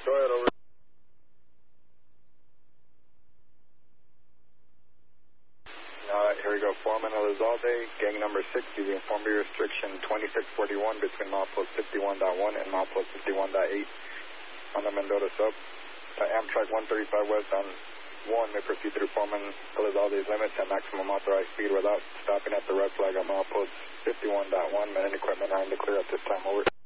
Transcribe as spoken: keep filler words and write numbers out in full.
Go ahead, over. Alright, here we go. Foreman Elizalde, gang number sixty, we inform you restriction twenty-six forty-one between milepost fifty-one point one and milepost fifty-one point eight on the Mendota sub. Uh, Amtrak one thirty-five West on one may proceed through Foreman Elizalde's limits at maximum authorized speed without stopping at the red flag on milepost fifty-one point one. Men and equipment are in the clear at this time, over.